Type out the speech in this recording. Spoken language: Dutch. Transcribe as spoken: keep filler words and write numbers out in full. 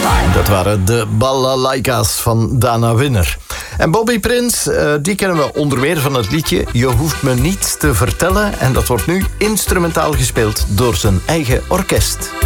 Dat waren de Balalaika's van Dana Winner. En Bobby Prince, uh, die kennen we onder meer van het liedje Je hoeft me niets te vertellen. En dat wordt nu instrumentaal gespeeld door zijn eigen orkest.